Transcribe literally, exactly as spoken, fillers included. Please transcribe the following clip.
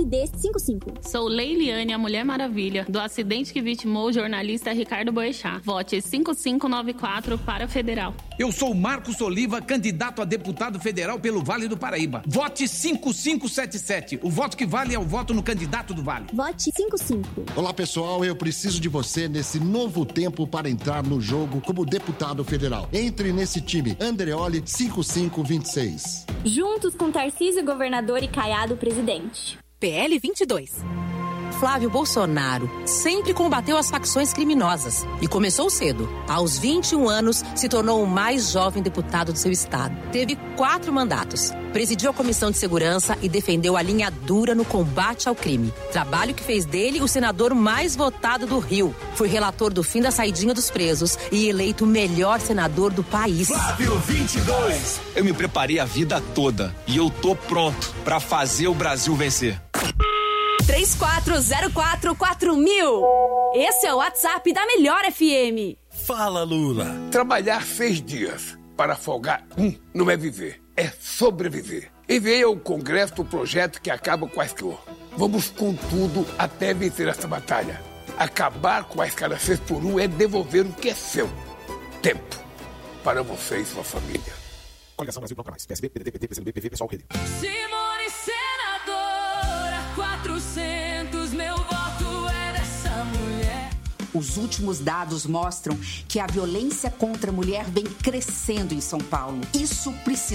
D cinquenta e cinco. Sou Leiliane, a Mulher Maravilha, do acidente que vitimou o jornalista Ricardo Boechat. Vote cinco cinco nove quatro para Federal. Eu sou Marcos Oliva, candidato a deputado federal pelo Vale do Paraíba. Vote cinco cinco sete sete. O voto que vale é o voto no candidato do Vale. Vote cinco cinco. Olá, pessoal. Eu preciso de você nesse novo tempo para entrar no jogo como deputado federal. Entre nesse time. Andreoli cinco cinco dois seis. Juntos com Tarcísio, governador, e Caiado, presidente. P L vinte e dois. Flávio Bolsonaro sempre combateu as facções criminosas e começou cedo. Aos vinte e um anos, se tornou o mais jovem deputado do seu estado. Teve quatro mandatos. Presidiu a Comissão de Segurança e defendeu a linha dura no combate ao crime. Trabalho que fez dele o senador mais votado do Rio. Foi relator do fim da saidinha dos presos e eleito o melhor senador do país. Flávio vinte e dois. Eu me preparei a vida toda e eu tô pronto pra fazer o Brasil vencer. três quatro zero quatro quatro mil. Esse é o WhatsApp da Melhor F M. Fala, Lula. Trabalhar seis dias para folgar um não é viver, é sobreviver. Enviei ao Congresso o projeto que acaba com a escror. Vamos com tudo até vencer essa batalha. Acabar com a escala seis por um é devolver o que é seu. Tempo para você e sua família. Coligação Brasil Bloco Mais. P S B, P D T, P T, P C B, P V, Pessoal, Rede. Simone senadora, quatrocentos, meu voto é dessa mulher. Os últimos dados mostram que a violência contra a mulher vem crescendo em São Paulo. Isso precisa